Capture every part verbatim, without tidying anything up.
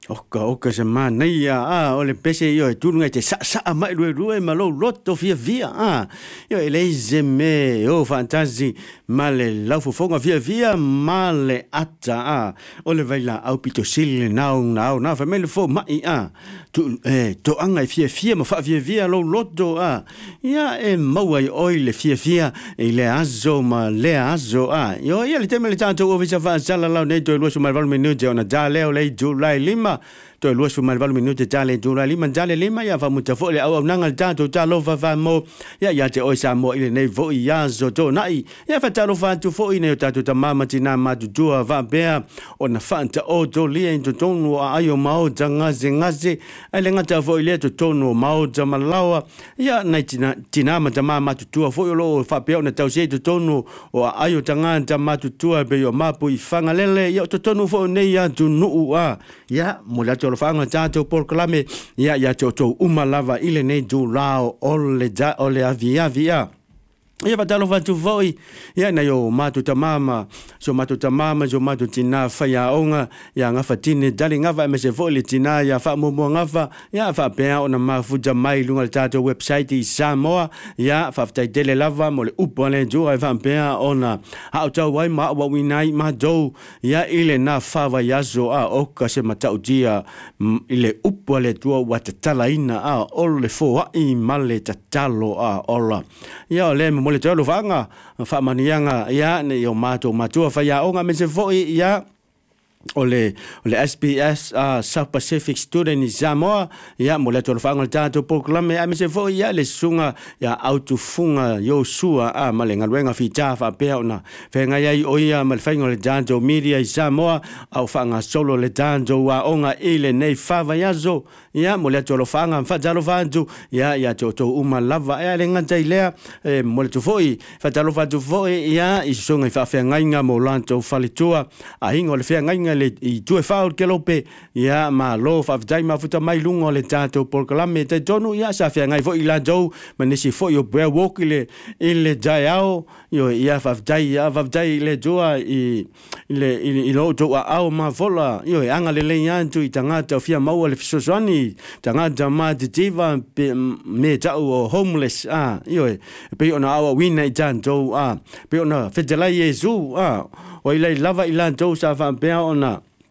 Oka oka se mana ia a o le pese io e tunu ngai te sa sa mai rue rue ma lo loto via via a io e leize me o fantasi ma le laufu fonga via via ma le ata a o le vaila au pito sile nau nau na fa me le fo mai a tu e to anga e via via ma fa via via lo loto a ia e maua i oi le via via e le azo ma le azo a io ia le teme le tanto o visa fa sala lau nei to lo su mal val minute ona da leo le July lima to lua su mal valu minute tale dura lima tale lima ya fa muta fo le au nanga tanto talo fa fa mo ya ya te o sa mo ile nei vo ya zo to nai ya fa talo fa tu fo ine tato ta mama tina ma tu tua va bea ona fanta o to lia into tonu ayo mau tanga zingaze ale ngata fo ile to tonu mau jamalawa ya nai tina tina ma mama tu tua fo lo fa bea ona tau se to tonu o ayo tanga tama tu tua be yo mapu i fanga lele ya to tonu fo nei ya tu nu a ya mo la lo fanga tato por clame ya ya to uma lava ile nei du lao ole ja ole avia via ia batalo fatu voi ia na yo matu tamama so matu tamama so matu tina fa ya onga ya nga fatine dali nga va me se voli tina ya fa mo mo nga fa ya fa pe ona ma fuja mai lunga tato website i Samoa ya fa ftai dele lava mo le upole jo ai fa pe ona ha ta wai ma wa wi nai ma do ya ile na fa va ya zo a o ka se mata udia ile upole tu wa tala ina a ole fo i male tatalo a ola ya le mo le tolo fanga fa manianga ya ne yo mato matua fa ya onga me se foi ya ole ole S P S uh, South Pacific Student in Samoa ya mo le tolo fanga tato proclame a me se foi ya le sunga ya auto funga yo sua a malenga wenga fita fa pe ona fenga ya o ya mal fenga le tanto media i Samoa au fanga solo le tanto wa onga ile nei fa va ya zo ya mo le tolo fanga fa jalo fantu ya ya to to uma lava ya le ngata ile e mo le foi fa jalo fantu foi ya i sunga fa fenga nga mo lanto falitua a hingo le fenga nga le i tu fa o kelope ya ma lo fa dai ma futa mai lungo le tato por clame te tonu ya sa fa ngai fo ila do manisi fo yo bre walk ile ile jaiao yo ya fa dai ya fa dai le joa i le i lo to au ma vola yo anga le le yantu i tangata fia mau le fisosani tangata ma diva me ta o homeless ah yo pe ona awa wina i tanto ah pe ona fedela yesu ah o ile lava ila do sa fa pe ona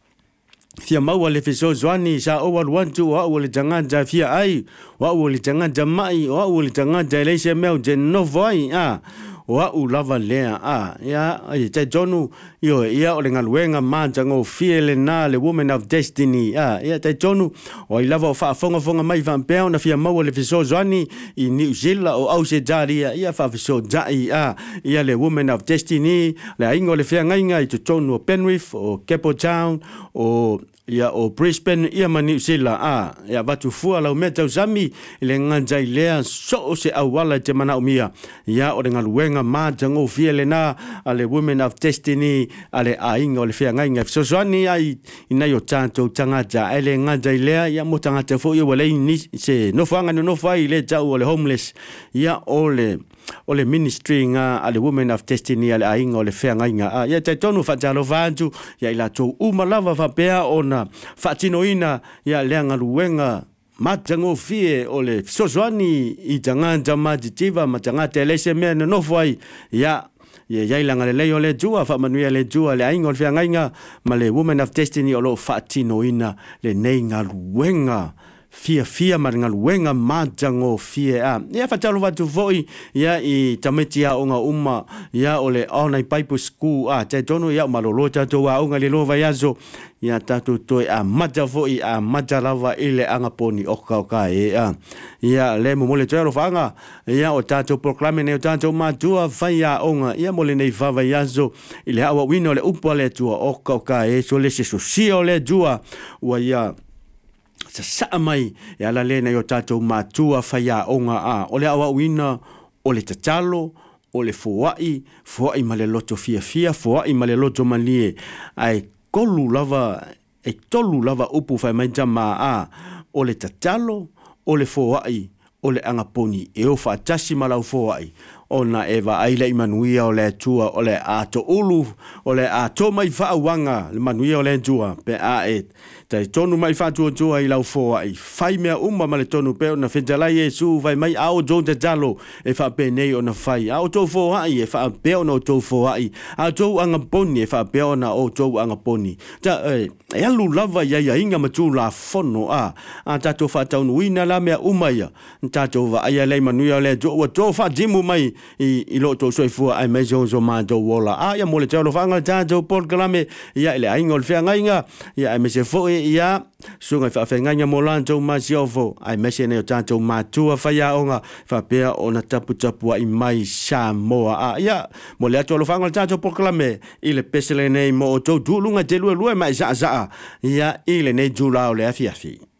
fia maua le fiso zwani sa o wal wantu wa o le tangata fia ai wa o le tangata mai wa o le tangata le se mel de no voi ah wa u lava lea ah ya ai te tonu yo ia o le ngaluenga mantango fiele na le woman of destiny ah ia te tonu o i lava o fa fonga fonga mai van peo na fia maua le fiso zwani i New Zealand o au se daria ia fa fiso dai ah ia le woman of destiny le ingo le fia ngainga i te tonu o Penrith o Cape Town o ia o Brisbane ia ma New Zealand ah ia batu fua la meta usami le nganja ilea so se awala te mana umia ia o le ngaluenga mantango fiele na ale women of destiny ale ainga o le fia ngainga so swani ai ina yo tanto tangata ele nganja ilea ia mo tangata fo yo wale ni se no fanga no fai le tau o le homeless ia o le o le ministry nga ale women of destiny ale ainga o le fia ngainga ah ia te tonu fa jalo vantu ia ila to umalava fa pea ona fatino ina ya leanga luenga matango fie ole soswani i tanganta maditiva matanga telese me no foi ya ya ya langa le ole jua fa manuia le jua le ainga le ngainga ma le woman of destiny o lo fatino ina le neinga luenga fia fia maringa luenga matango fie a ya fatalo vatu voi ya i tametia onga uma ya ole online pipe school a te tonu ya malolo tato wa onga le lova yazo ya tatu toi a mata voi a mata lava ile anga poni oka oka e a ya le mo le tero fanga ya o tato proclame ne o tato matua faya onga ya mole nei fava yazo ile awa wino le upale tu oka oka e so le se so si ole jua wa ya sa sa mai ya la lena yo tato matua faya onga a ole awa wina ole tatalo ole fuai fuai male loto fia fia fuai male loto malie ai kolu lava e tolu lava upu fai mai jama a ole tatalo ole fuai ole anga poni e o fa tasi malau fuai ona eva aile imanuia o le tua o le ato ulu o le ato mai whaawanga le manuia o le tua pe a e tai tonu mai whātua tua i lau fōa i whai mea umma ma le tonu pe o na whentalai Yesu vai mai ao jo te talo e whape nei o na whai ao tau fōa i e whape o na o tau fōa i a tau anga poni e whape o na o tau anga poni ta e e alu lava ia ia inga matu la fono a a tato whatau nuina la mea umma ia tato wa aia lei manuia o le jo ua tō whajimu mai i, i lo tō soifua ai mai zo zo ma tō wola a ia mole tau lo whanga tato Paul Kalame ia ele ainga o le whianga inga ia e me se fo e ia sunga fa fa nganya mo lanto ma siofo ai mese ne tanto ma tua fa ya onga fa pea ona tapu tapu ai mai sa moa a ya mo le ato lo fanga tanto Proclame ile pesele nei mo to dulunga te lue lue mai sa sa ya ile nei jula o le afiafi